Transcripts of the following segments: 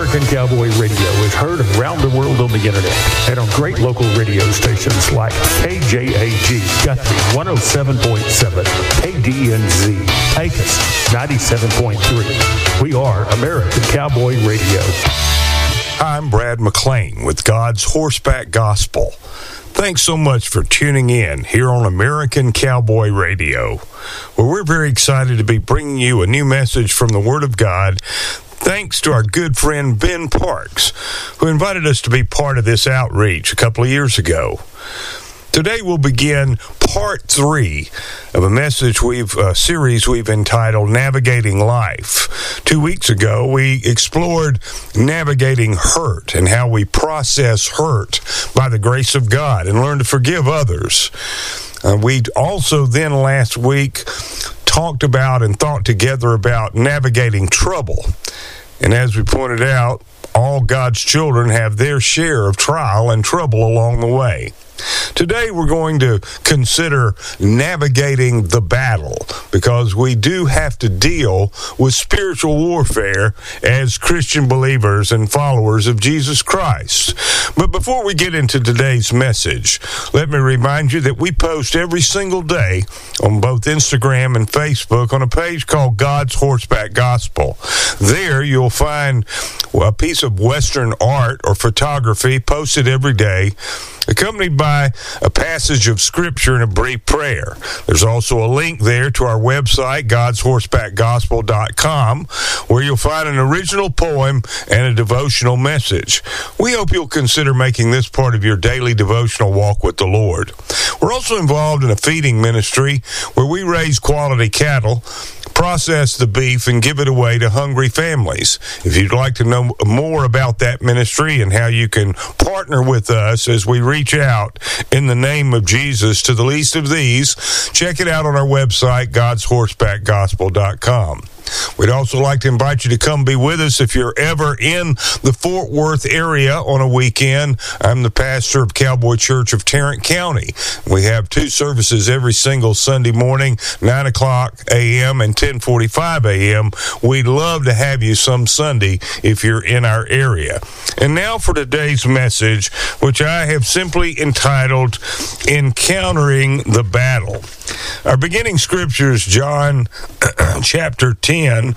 American Cowboy Radio is heard around the world on the internet and on great local radio stations like KJAG Guthrie 107.7, KDNZ Pecos 97.3. We are American Cowboy Radio. I'm Brad McClain with God's Horseback Gospel. Thanks so much for tuning in here on American Cowboy Radio, where we're very excited to be bringing you a new message from the Word of God, thanks to our good friend Ben Parks, who invited us to be part of this outreach a couple of years ago. Today we'll begin part 3 of a series we've entitled Navigating Life. 2 weeks ago, we explored navigating hurt and how we process hurt by the grace of God and learn to forgive others. We also then last week talked about and thought together about navigating trouble. And as we pointed out, all God's children have their share of trial and trouble along the way. Today we're going to consider navigating the battle, because we do have to deal with spiritual warfare as Christian believers and followers of Jesus Christ. But before we get into today's message, let me remind you that we post every single day on both Instagram and Facebook on a page called God's Horseback Gospel. There you'll find a piece of Western art or photography posted every day, accompanied by a passage of Scripture and a brief prayer. There's also a link there to our website, godshorsebackgospel.com, where you'll find an original poem and a devotional message. We hope you'll consider making this part of your daily devotional walk with the Lord. We're also involved in a feeding ministry where we raise quality cattle, process the beef, and give it away to hungry families. If you'd like to know more about that ministry and how you can partner with us as we reach out in the name of Jesus to the least of these, check it out on our website, godshorsebackgospel.com. We'd also like to invite you to come be with us if you're ever in the Fort Worth area on a weekend. I'm the pastor of Cowboy Church of Tarrant County. We have 2 services every single Sunday morning, 9 o'clock a.m. and 10:45 a.m. We'd love to have you some Sunday if you're in our area. And now for today's message, which I have simply entitled Encountering the Battle. Our beginning scripture is John chapter 10,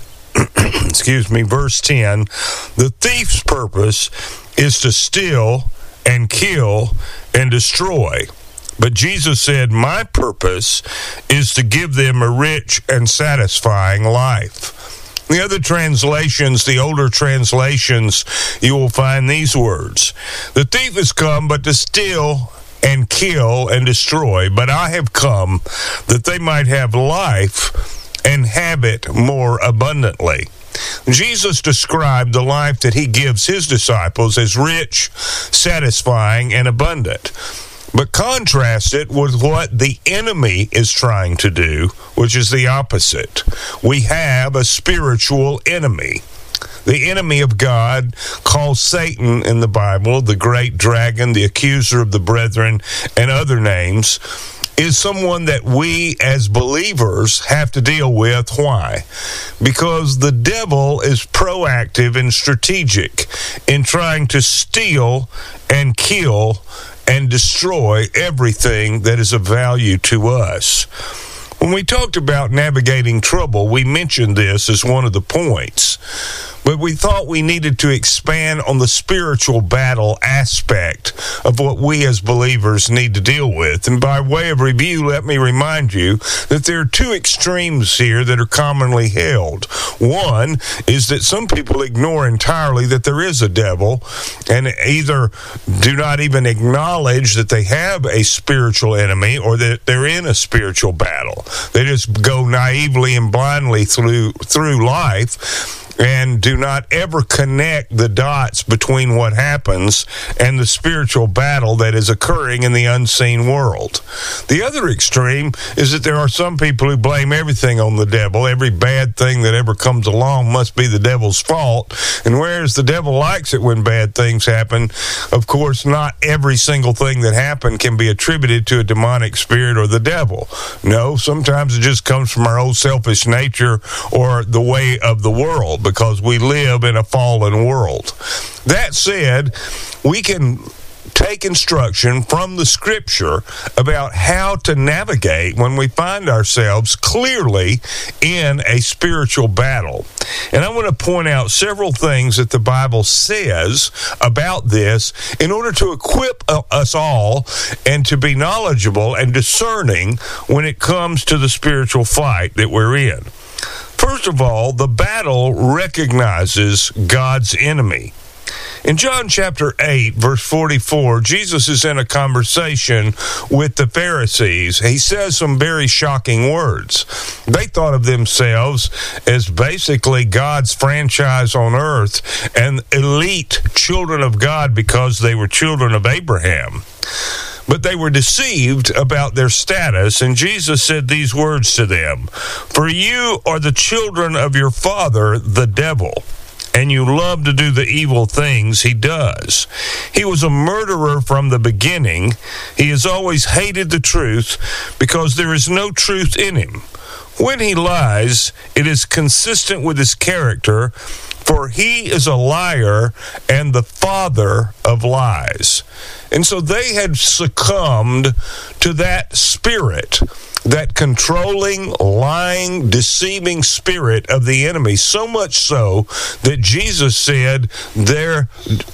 verse 10. The thief's purpose is to steal and kill and destroy. But Jesus said, my purpose is to give them a rich and satisfying life. The other translations, the older translations, you will find these words. The thief has come but to steal and kill and destroy, but I have come that they might have life and have it more abundantly. Jesus described the life that he gives his disciples as rich, satisfying, and abundant. But contrast it with what the enemy is trying to do, which is the opposite. We have a spiritual enemy. The enemy of God, called Satan in the Bible, the great dragon, the accuser of the brethren, and other names, is someone that we as believers have to deal with. Why? Because the devil is proactive and strategic in trying to steal and kill and destroy everything that is of value to us. When we talked about navigating trouble, we mentioned this as one of the points. But we thought we needed to expand on the spiritual battle aspect of what we as believers need to deal with. And by way of review, let me remind you that there are 2 extremes here that are commonly held. One is that some people ignore entirely that there is a devil and either do not even acknowledge that they have a spiritual enemy or that they're in a spiritual battle. They just go naively and blindly through life and do not ever connect the dots between what happens and the spiritual battle that is occurring in the unseen world. The other extreme is that there are some people who blame everything on the devil. Every bad thing that ever comes along must be the devil's fault. And whereas the devil likes it when bad things happen, of course, not every single thing that happened can be attributed to a demonic spirit or the devil. No, sometimes it just comes from our old selfish nature or the way of the world. because we live in a fallen world. That said, we can take instruction from the Scripture about how to navigate when we find ourselves clearly in a spiritual battle. And I want to point out several things that the Bible says about this in order to equip us all and to be knowledgeable and discerning when it comes to the spiritual fight that we're in. First of all, the battle recognizes God's enemy. In John chapter 8, verse 44, Jesus is in a conversation with the Pharisees. He says some very shocking words. They thought of themselves as basically God's franchise on earth and elite children of God because they were children of Abraham. But they were deceived about their status, and Jesus said these words to them, "For you are the children of your father, the devil, and you love to do the evil things he does. He was a murderer from the beginning. He has always hated the truth because there is no truth in him. When he lies, it is consistent with his character, for he is a liar and the father of lies." And so they had succumbed to that spirit, that controlling, lying, deceiving spirit of the enemy, so much so that Jesus said their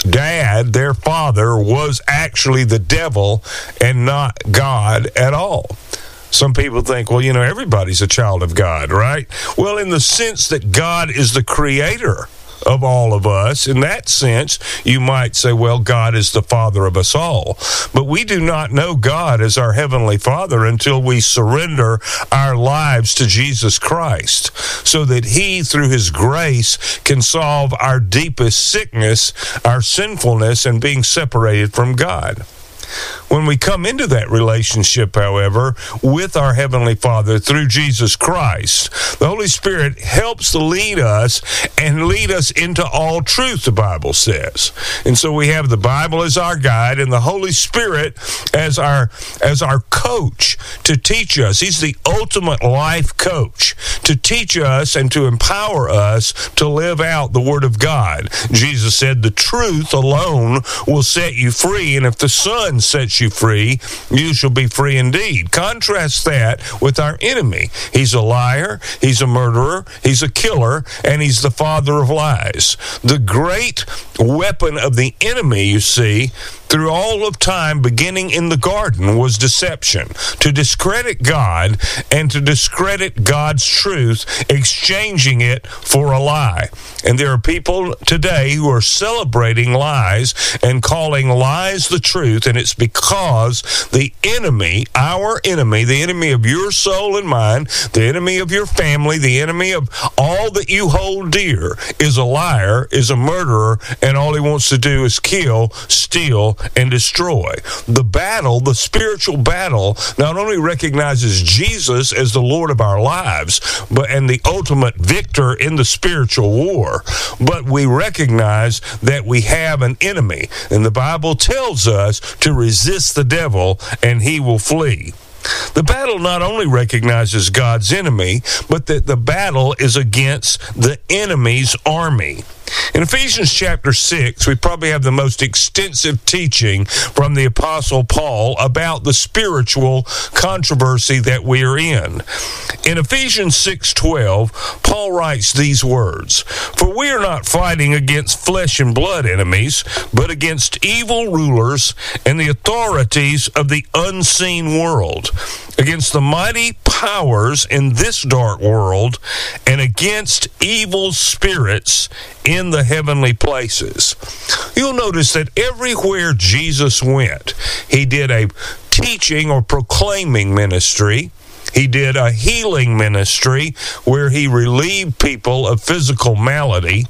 dad, their father, was actually the devil and not God at all. Some people think, well, everybody's a child of God, right? Well, in the sense that God is the creator of all of us, in that sense, you might say, well, God is the Father of us all. But we do not know God as our Heavenly Father until we surrender our lives to Jesus Christ, so that He, through His grace, can solve our deepest sickness, our sinfulness, and being separated from God. When we come into that relationship, however, with our Heavenly Father through Jesus Christ, the Holy Spirit helps to lead us and lead us into all truth, the Bible says. And so we have the Bible as our guide and the Holy Spirit as our coach to teach us. He's the ultimate life coach to teach us and to empower us to live out the Word of God. Jesus said, "The truth alone will set you free, and if the Son sets you free, you shall be free indeed." Contrast that with our enemy. He's a liar, he's a murderer, he's a killer, and he's the father of lies. The great weapon of the enemy, you see, through all of time, beginning in the garden, was deception. To discredit God and to discredit God's truth, exchanging it for a lie. And there are people today who are celebrating lies and calling lies the truth, and it's because the enemy, our enemy, the enemy of your soul and mine, the enemy of your family, the enemy of all that you hold dear, is a liar, is a murderer, and all he wants to do is kill, steal, and destroy. The battle, the spiritual battle, not only recognizes Jesus as the Lord of our lives, and the ultimate victor in the spiritual war, but we recognize that we have an enemy. And the Bible tells us to resist the devil and he will flee. The battle not only recognizes God's enemy, but that the battle is against the enemy's army. In Ephesians chapter 6, we probably have the most extensive teaching from the Apostle Paul about the spiritual controversy that we are in. In Ephesians 6:12, Paul writes these words, "For we are not fighting against flesh and blood enemies, but against evil rulers and the authorities of the unseen world, against the mighty powers in this dark world, and against evil spirits in the heavenly places." You'll notice that everywhere Jesus went, he did a teaching or proclaiming ministry. He did a healing ministry where he relieved people of physical malady.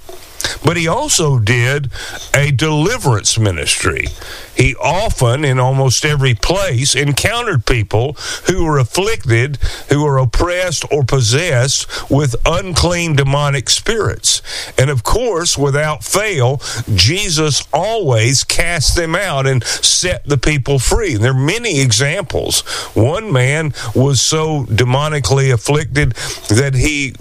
but he also did a deliverance ministry. He often, in almost every place, encountered people who were afflicted, who were oppressed or possessed with unclean demonic spirits. And of course, without fail, Jesus always cast them out and set the people free. And there are many examples. One man was so demonically afflicted that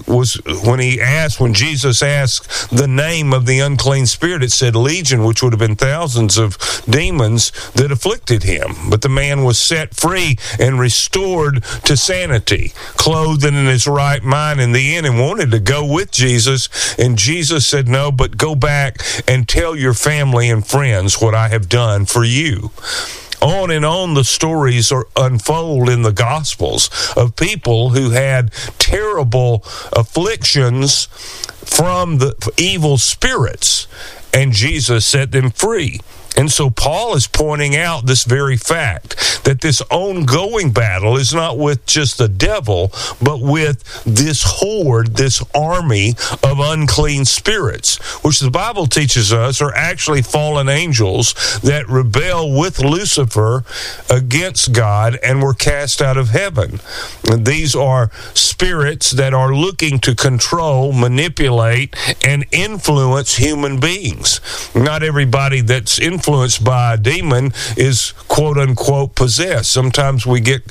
when Jesus asked the name of the unclean spirit, it said legion, which would have been thousands of demons that afflicted him. But the man was set free and restored to sanity, clothed in his right mind in the end, and wanted to go with Jesus. And Jesus said, no, but go back and tell your family and friends what I have done for you. On and on the stories unfold in the Gospels of people who had terrible afflictions from the evil spirits, and Jesus set them free. And so Paul is pointing out this very fact, that this ongoing battle is not with just the devil, but with this horde, this army of unclean spirits, which the Bible teaches us are actually fallen angels that rebel with Lucifer against God and were cast out of heaven. And these are spirits that are looking to control, manipulate, and influence human beings. Not everybody that's influenced by a demon is quote unquote possessed. Sometimes we get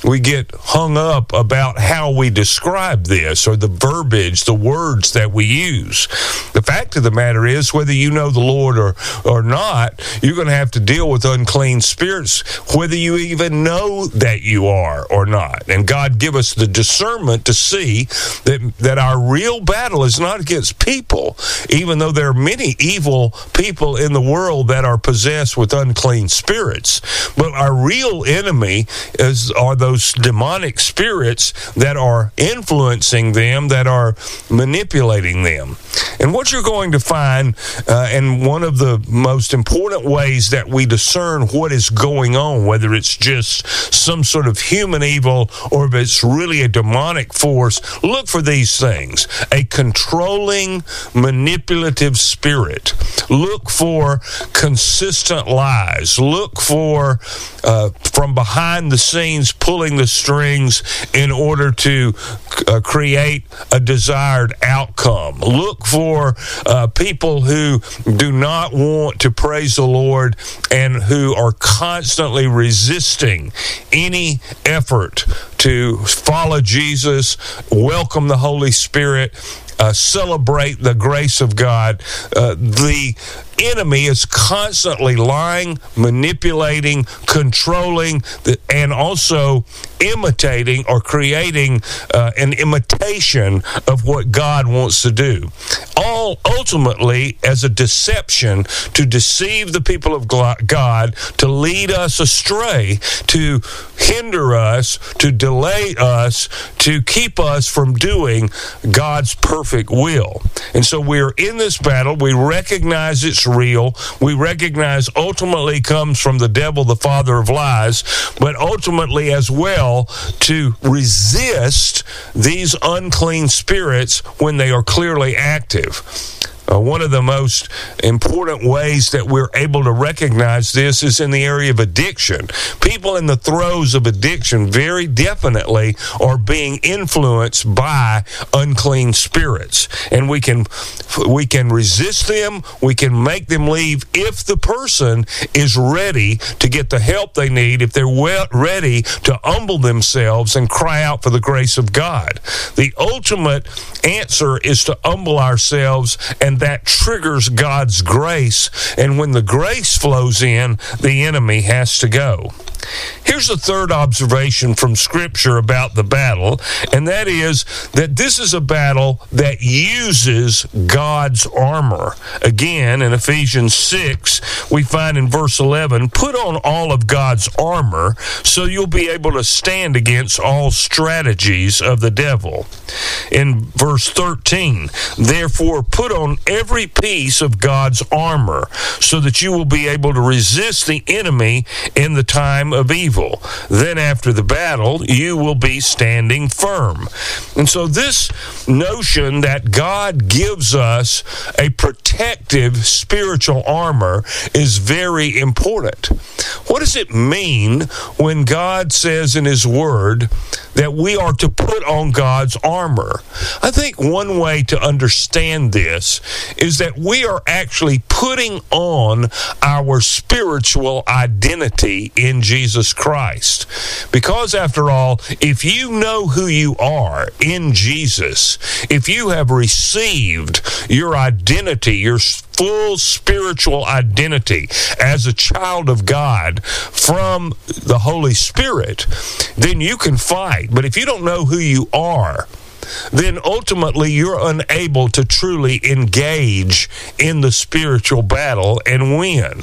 hung up about how we describe this, or the verbiage, the words that we use. The fact of the matter is, whether you know the Lord or not, you're going to have to deal with unclean spirits, whether you even know that you are or not. And God give us the discernment to see that our real battle is not against people, even though there are many evil people in the world that are possessed with unclean spirits. But our real enemy are those demonic spirits that are influencing them, that are manipulating them. And what you're going to find, and one of the most important ways that we discern what is going on, whether it's just some sort of human evil or if it's really a demonic force, look for these things. A controlling, manipulative spirit. Look for consistent lies. Look for from behind the scenes pulling the strings in order to create a desired outcome. Look for people who do not want to praise the Lord and who are constantly resisting any effort to follow Jesus, welcome the Holy Spirit, celebrate the grace of God. The enemy is constantly lying, manipulating, controlling, and also imitating or creating an imitation of what God wants to do. All ultimately as a deception to deceive the people of God, to lead us astray, to hinder us, to delay us, to keep us from doing God's perfect will. And so we're in this battle. We recognize it's real. We recognize ultimately comes from the devil, the father of lies, but ultimately as well to resist these unclean spirits when they are clearly active. One of the most important ways that we're able to recognize this is in the area of addiction. People in the throes of addiction very definitely are being influenced by unclean spirits. And we can resist them, we can make them leave if the person is ready to get the help they need, if they're ready to humble themselves and cry out for the grace of God. The ultimate answer is to humble ourselves, and that triggers God's grace. And when the grace flows in, the enemy has to go. Here's the third observation from Scripture about the battle, and that is that this is a battle that uses God's armor. Again, in Ephesians 6, we find in verse 11, put on all of God's armor so you'll be able to stand against all strategies of the devil. In verse 13, therefore put on every piece of God's armor so that you will be able to resist the enemy in the time of evil. Then after the battle, you will be standing firm. And so this notion that God gives us a protective spiritual armor is very important. What does it mean when God says in His Word that we are to put on God's armor? I think one way to understand this is that we are actually putting on our spiritual identity in Jesus Christ. Because after all, if you know who you are in Jesus, if you have received your identity, your full spiritual identity as a child of God from the Holy Spirit, then you can fight. But if you don't know who you are, then ultimately you're unable to truly engage in the spiritual battle and win.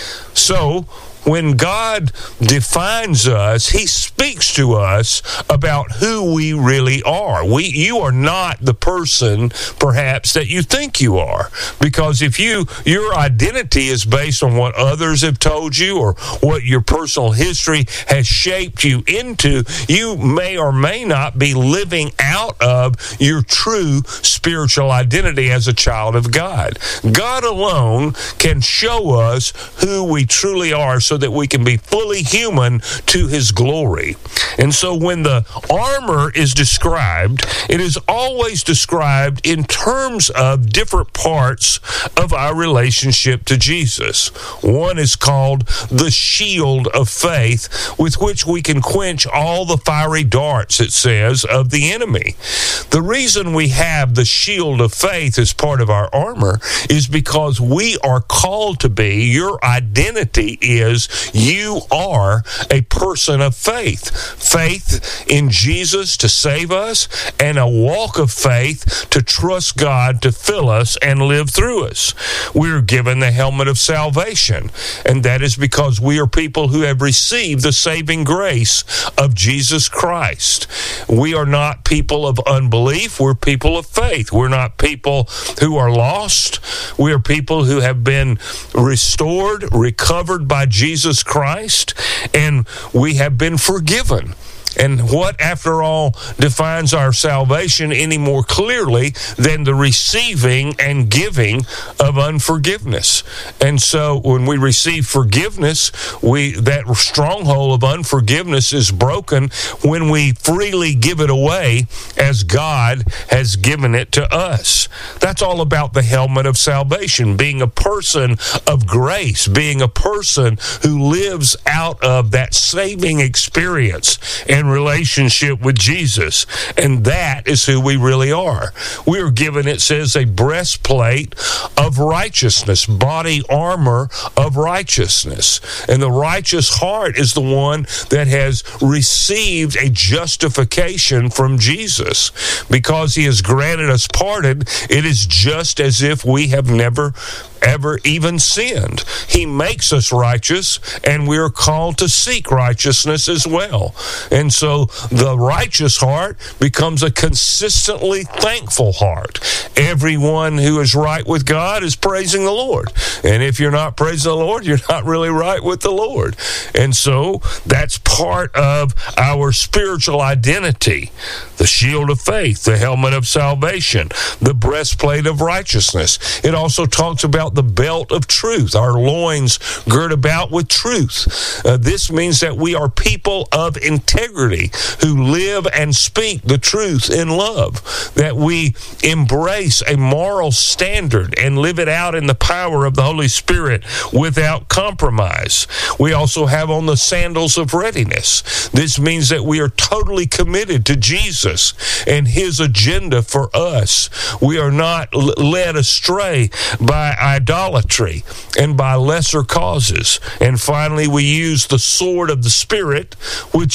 So, when God defines us, He speaks to us about who we really are. You are not the person, perhaps, that you think you are. Because if your identity is based on what others have told you or what your personal history has shaped you into, you may or may not be living out of your true spiritual identity as a child of God. God alone can show us who we truly are so that we can be fully human to His glory. And so when the armor is described, it is always described in terms of different parts of our relationship to Jesus. One is called the shield of faith, with which we can quench all the fiery darts, it says, of the enemy. The reason we have the shield of faith as part of our armor is because we are called to be, your identity is, you are a person of faith. Faith in Jesus to save us, and a walk of faith to trust God to fill us and live through us. We're given the helmet of salvation, and that is because we are people who have received the saving grace of Jesus Christ. We are not people of unbelief, we're people of faith. We're not people who are lost. We are people who have been restored, recovered by Jesus Christ, and we have been forgiven. And what, after all, defines our salvation any more clearly than the receiving and giving of unforgiveness? And so when we receive forgiveness, that stronghold of unforgiveness is broken when we freely give it away as God has given it to us. That's all about the helmet of salvation, being a person of grace, being a person who lives out of that saving experience and relationship with Jesus. And that is who we really are. We are given, it says, a breastplate of righteousness, body armor of righteousness. And the righteous heart is the one that has received a justification from Jesus. Because He has granted us pardon, it is just as if we have never ever even sinned. He makes us righteous, and we are called to seek righteousness as well. And so the righteous heart becomes a consistently thankful heart. Everyone who is right with God is praising the Lord. And if you're not praising the Lord, you're not really right with the Lord. And so that's part of our spiritual identity. The shield of faith, the helmet of salvation, the breastplate of righteousness. It also talks about the belt of truth, our loins girt about with truth. This means that we are people of integrity who live and speak the truth in love, that we embrace a moral standard and live it out in the power of the Holy Spirit without compromise. We also have on the sandals of readiness. This means that we are totally committed to Jesus and His agenda for us. We are not led astray by idolatry and by lesser causes. And finally, we use the sword of the Spirit, which is God.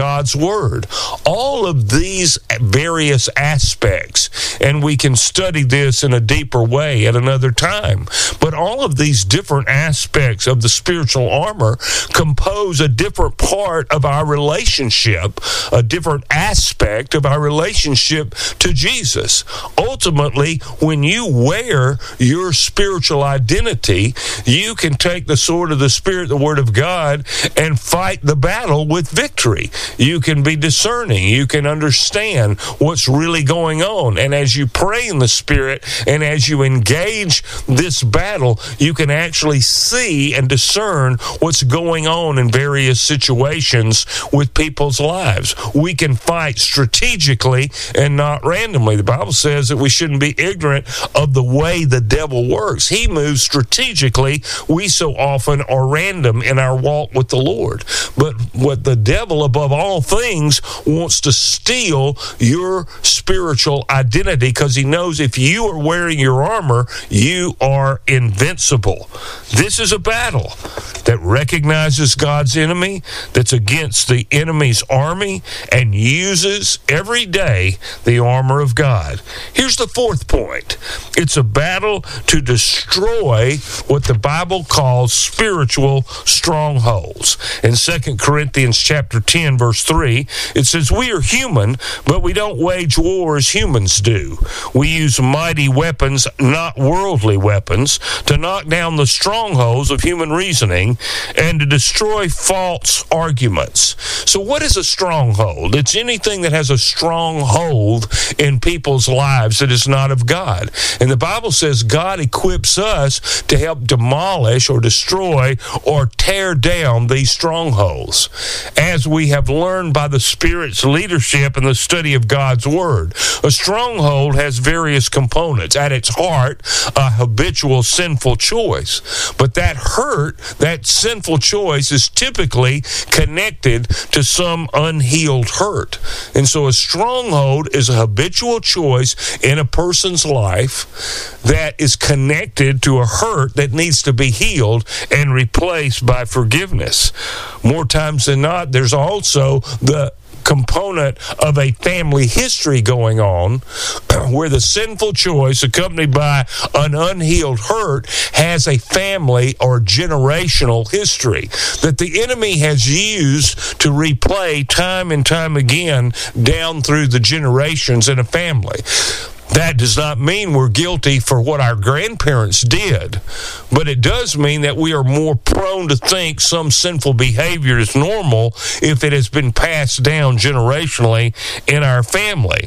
God's Word. All of these various aspects, and we can study this in a deeper way at another time, but all of these different aspects of the spiritual armor compose a different part of our relationship, a different aspect of our relationship to Jesus. Ultimately, when you wear your spiritual identity, you can take the sword of the Spirit, the Word of God, and fight the battle with victory. You can be discerning. You can understand what's really going on. And as you pray in the Spirit and as you engage this battle, you can actually see and discern what's going on in various situations with people's lives. We can fight strategically and not randomly. The Bible says that we shouldn't be ignorant of the way the devil works. He moves strategically. We so often are random in our walk with the Lord. But what the devil, above all things, wants to steal your spiritual identity, because he knows if you are wearing your armor, you are invincible. This is a battle that recognizes God's enemy, that's against the enemy's army, and uses every day the armor of God. Here's the fourth point. It's a battle to destroy what the Bible calls spiritual strongholds. In 2 Corinthians chapter 10, verse 3, it says, "We are human, but we don't wage war as humans do. We use mighty weapons, not worldly weapons, to knock down the strongholds of human reasoning and to destroy false arguments." So what is a stronghold? It's anything that has a stronghold in people's lives that is not of God. And the Bible says God equips us to help demolish or destroy or tear down these strongholds, as we have learned by the Spirit's leadership in the study of God's Word. A stronghold has various components. At its heart, a habitual sinful choice. But that hurt, that sinful choice, is typically connected to some unhealed hurt. And so a stronghold is a habitual choice in a person's life that is connected to a hurt that needs to be healed and replaced by forgiveness. More times than not, there's also the component of a family history going on where the sinful choice accompanied by an unhealed hurt has a family or generational history that the enemy has used to replay time and time again down through the generations in a family. That does not mean we're guilty for what our grandparents did, but it does mean that we are more prone to think some sinful behavior is normal if it has been passed down generationally in our family.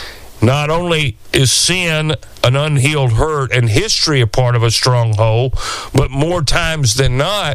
Not only is sin an unhealed hurt and history a part of a stronghold, but more times than not,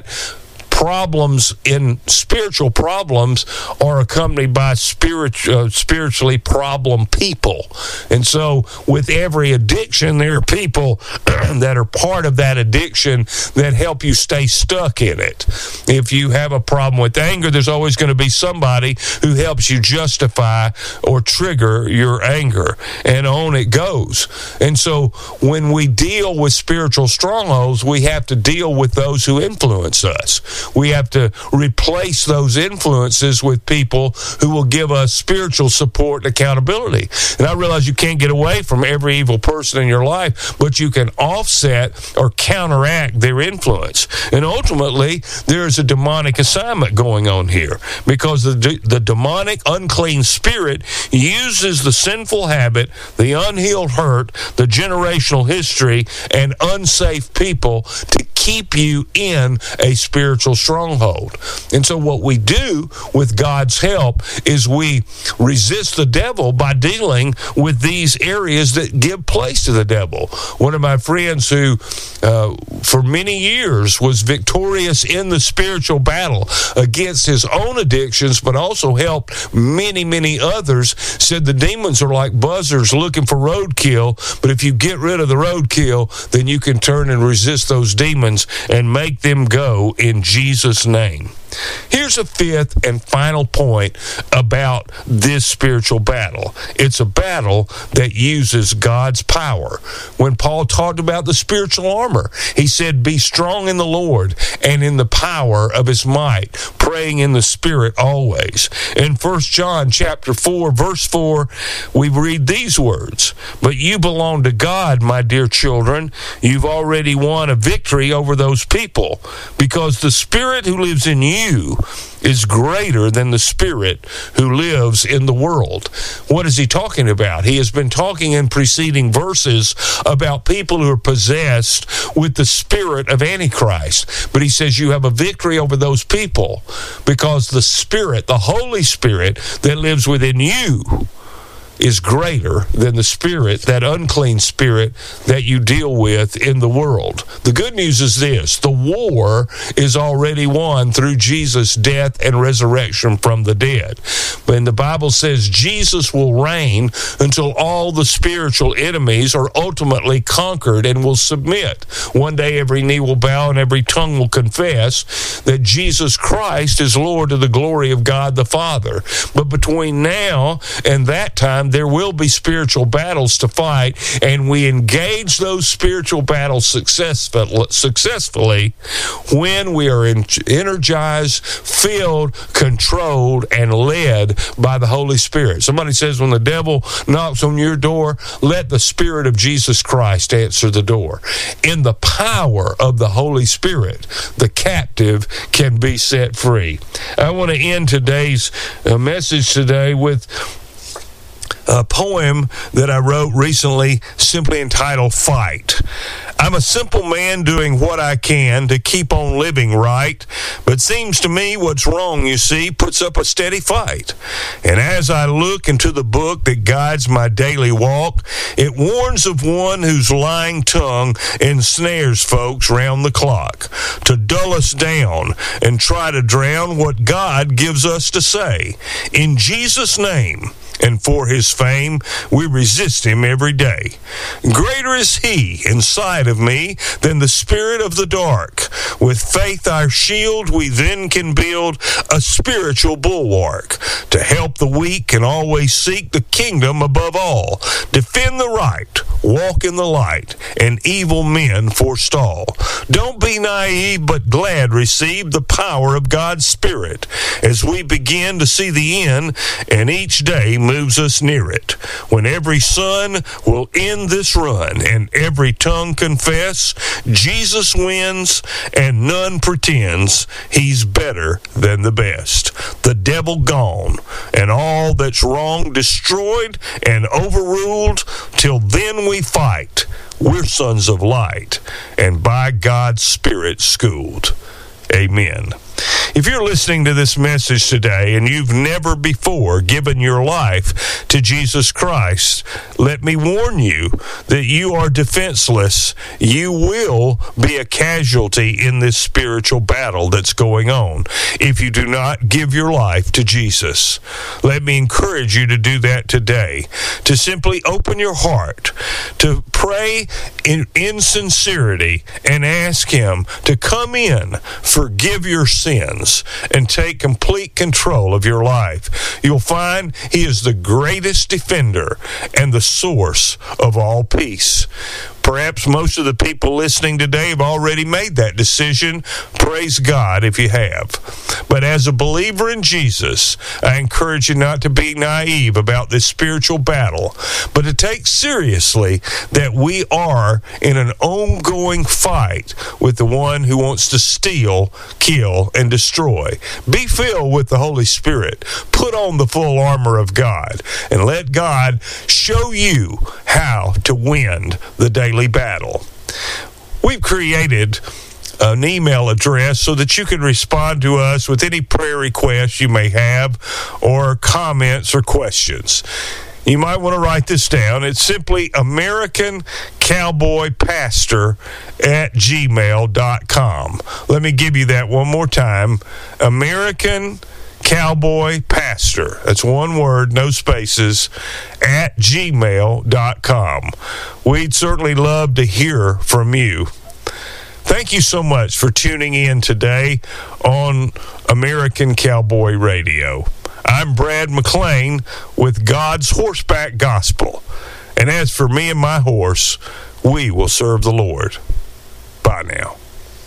problems in spiritual problems are accompanied by spiritually problem people. And so with every addiction, there are people that are part of that addiction that help you stay stuck in it. If you have a problem with anger, there's always going to be somebody who helps you justify or trigger your anger, and on it goes. And so when we deal with spiritual strongholds, we have to deal with those who influence us. We have to replace those influences with people who will give us spiritual support and accountability. And I realize you can't get away from every evil person in your life, but you can offset or counteract their influence. And ultimately, there's a demonic assignment going on here, because the demonic unclean spirit uses the sinful habit, the unhealed hurt, the generational history, and unsafe people to keep you in a spiritual stronghold. And so what we do with God's help is we resist the devil by dealing with these areas that give place to the devil. One of my friends who for many years was victorious in the spiritual battle against his own addictions, but also helped many, many others, said the demons are like buzzards looking for roadkill, but if you get rid of the roadkill, then you can turn and resist those demons and make them go in Jesus' name. Here's a fifth and final point about this spiritual battle. It's a battle that uses God's power. When Paul talked about the spiritual armor, he said, be strong in the Lord and in the power of his might, praying in the Spirit always. In 1 John chapter 4, verse 4, we read these words, but you belong to God, my dear children. You've already won a victory over those people, because the Spirit who lives in you is greater than the spirit who lives in the world. What is he talking about? He has been talking in preceding verses about people who are possessed with the spirit of Antichrist. But he says you have a victory over those people because the Spirit, the Holy Spirit that lives within you, is greater than the spirit, that unclean spirit that you deal with in the world. The good news is this: the war is already won through Jesus' death and resurrection from the dead. But the Bible says Jesus will reign until all the spiritual enemies are ultimately conquered and will submit. One day every knee will bow and every tongue will confess that Jesus Christ is Lord to the glory of God the Father. But between now and that time, there will be spiritual battles to fight, and we engage those spiritual battles successfully when we are energized, filled, controlled, and led by the Holy Spirit. Somebody says when the devil knocks on your door, let the Spirit of Jesus Christ answer the door. In the power of the Holy Spirit, the captive can be set free. I want to end today's message today with a poem that I wrote recently, simply entitled Fight. I'm a simple man doing what I can to keep on living right, but seems to me what's wrong, you see, puts up a steady fight. And as I look into the book that guides my daily walk, it warns of one whose lying tongue ensnares folks round the clock to dull us down and try to drown what God gives us to say. In Jesus' name, and for his fame, we resist him every day. Greater is he inside of me than the spirit of the dark. With faith our shield, we then can build a spiritual bulwark to help the weak and always seek the kingdom above all. Defend the right, walk in the light, and evil men forestall. Don't be naive, but glad receive the power of God's Spirit as we begin to see the end, and each day moves us near it. When every sun will end this run and every tongue confess Jesus wins and none pretends he's better than the best. The devil gone and all that's wrong destroyed and overruled. Till then we fight. We're sons of light and by God's Spirit schooled. Amen. If you're listening to this message today and you've never before given your life to Jesus Christ, let me warn you that you are defenseless. You will be a casualty in this spiritual battle that's going on if you do not give your life to Jesus. Let me encourage you to do that today, to simply open your heart, to pray in sincerity and ask him to come in, forgive your sins, and take complete control of your life. You'll find he is the greatest defender and the source of all peace. Perhaps most of the people listening today have already made that decision. Praise God if you have. But as a believer in Jesus, I encourage you not to be naive about this spiritual battle, but to take seriously that we are in an ongoing fight with the one who wants to steal, kill, and destroy. Be filled with the Holy Spirit. Put on the full armor of God, and let God show you how to win the daily battle. We've created an email address so that you can respond to us with any prayer requests you may have or comments or questions. You might want to write this down. It's simply AmericanCowboyPastor@gmail.com. Let me give you that one more time. AmericanCowboyPastor, that's one word, no spaces, @gmail.com. We'd certainly love to hear from you. Thank you so much for tuning in today on American Cowboy Radio. I'm Brad McClain with God's Horseback Gospel. And as for me and my horse, we will serve the Lord. Bye now.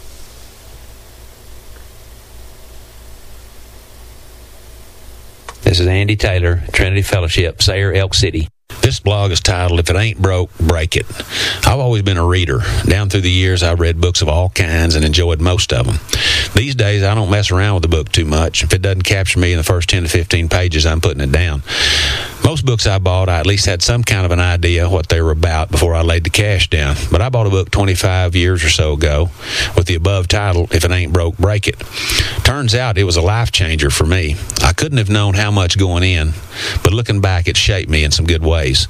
This is Andy Taylor, Trinity Fellowship, Sayre, Elk City. This blog is titled, If It Ain't Broke, Break It. I've always been a reader. Down through the years, I've read books of all kinds and enjoyed most of them. These days, I don't mess around with the book too much. If it doesn't capture me in the first 10 to 15 pages, I'm putting it down. Most books I bought, I at least had some kind of an idea what they were about before I laid the cash down. But I bought a book 25 years or so ago with the above title, If It Ain't Broke, Break It. Turns out it was a life changer for me. I couldn't have known how much going in, but looking back, it shaped me in some good ways.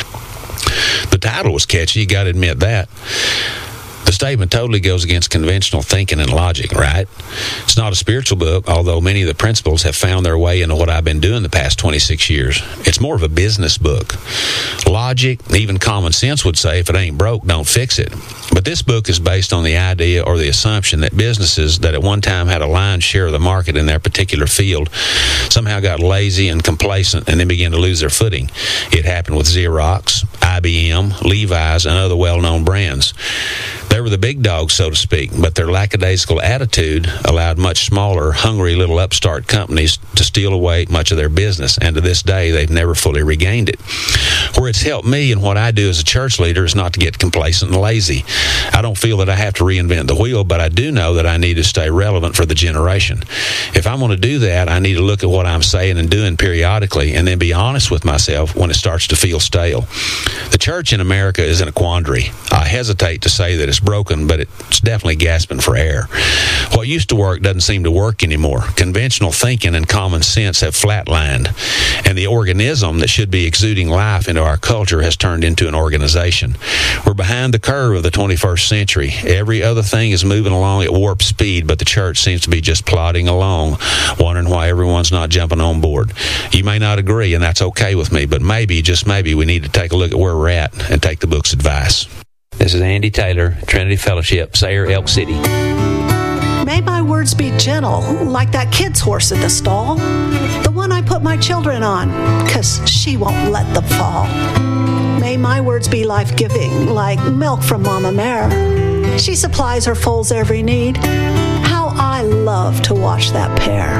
The title was catchy, you got to admit that. The statement totally goes against conventional thinking and logic, right? It's not a spiritual book, although many of the principles have found their way into what I've been doing the past 26 years. It's more of a business book. Logic, even common sense would say, if it ain't broke, don't fix it. But this book is based on the idea or the assumption that businesses that at one time had a lion's share of the market in their particular field somehow got lazy and complacent and then began to lose their footing. It happened with Xerox, IBM, Levi's, and other well-known brands. They were the big dogs, so to speak, but their lackadaisical attitude allowed much smaller, hungry little upstart companies to steal away much of their business, and to this day, they've never fully regained it. Where it's helped me in what I do as a church leader is not to get complacent and lazy. I don't feel that I have to reinvent the wheel, but I do know that I need to stay relevant for the generation. If I'm going to do that, I need to look at what I'm saying and doing periodically, and then be honest with myself when it starts to feel stale. The church in America is in a quandary. I hesitate to say that it's broken, but it's definitely gasping for air. What used to work doesn't seem to work anymore. Conventional thinking and common sense have flatlined, and the organism that should be exuding life into our culture has turned into an organization. We're behind the curve of the 21st century. Every other thing is moving along at warp speed, but the church seems to be just plodding along, wondering why everyone's not jumping on board. You may not agree, and that's okay with me, but maybe, just maybe, we need to take a look at where we're at and take the book's advice. This is Andy Taylor, Trinity Fellowship, Sayre, Elk City. May my words be gentle, like that kid's horse in the stall, the one I put my children on, 'cause she won't let them fall. May my words be life-giving, like milk from Mama Mare. She supplies her foal's every need. How I love to watch that pair.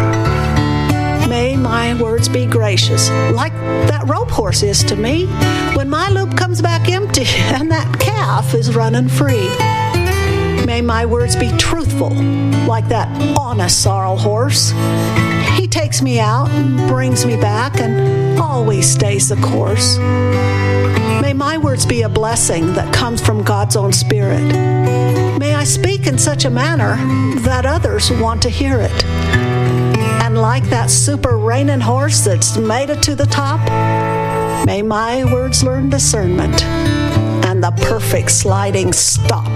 May my words be gracious, like that rope horse is to me, when my loop comes back empty and that calf is running free. May my words be truthful, like that honest sorrel horse. He takes me out and brings me back and always stays the course. May my words be a blessing that comes from God's own Spirit. May I speak in such a manner that others want to hear it. And like that super reigning horse that's made it to the top, may my words learn discernment and the perfect sliding stop.